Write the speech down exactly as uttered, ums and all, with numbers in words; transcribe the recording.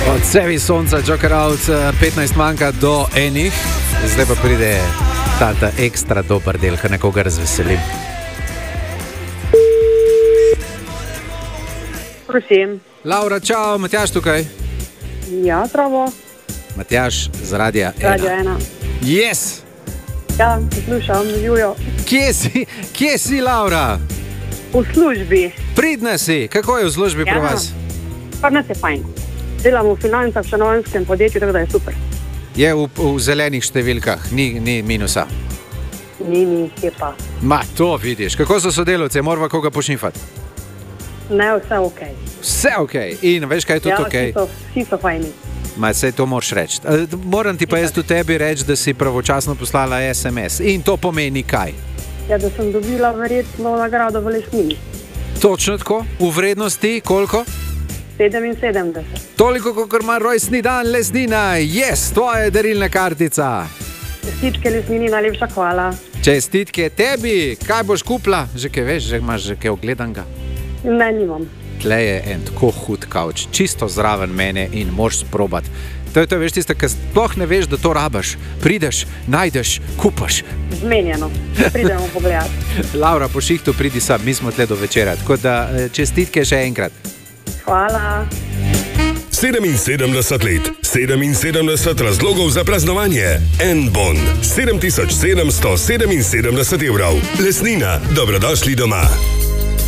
Od sebi sonca, Joker Out, petnajst manjka do enih, zdaj pa pride ta, ta ekstra dober del, ki nekoga razveseli. Prosim. Laura, čau, Matjaž tukaj. Ja, zdravo. Matjaž z Radia ena. Radio ena. Yes! Ja, poslušam, Jujo. Kje si, kje si, Laura? V službi. Pridna si, kako je v službi Ja. pri vas? Pa nas je fajn. Delam v financah v stanovanjskem podjetju, tako da je super. Je v, v zelenih številkah, ni, ni minusa. Ni, ni, je pa. Ma, to vidiš. Kako so sodelavci, morava koga pošnifati? Ne, vse ok. Vse ok. In veš, kaj je tudi Ja, ok? vsi so, vsi so fajni. Ma, sej to moraš reči. E, Moram ti pa jaz do tebi reči, da si pravočasno poslala es em es. In to pomeni kaj? Ja, da sem dobila verjetno nagrado v Lesnini. Točno tako? V vrednosti koliko? sedeminsedemdeset. Toliko, kot ima rojstni dan Lesnina. Yes, tvoja je darilna kartica. Čestitke Lesnini, najlepša hvala. Čestitke tebi. Kaj boš kupila? Že kaj veš, že imaš že kaj ogledanega? Ne, nimam. Tle je en tako hud kavč, čisto zraven mene in moraš sprobati. To je to, veš, tiste, ki sploh ne veš, da to rabaš. Prideš, najdeš, kupaš. Zmenjeno. Pridemo pogledati. Laura, po šihtu pridi sam, mi smo tle do večera. Tako da čestitke še enkrat. Hvala. sedeminsedemdeset let, sedeminsedemdeset razlogov za praznovanje. N-Bon, sedem tisoč sedemsto sedeminsedemdeset evrov. Lesnina, dobrodošli doma.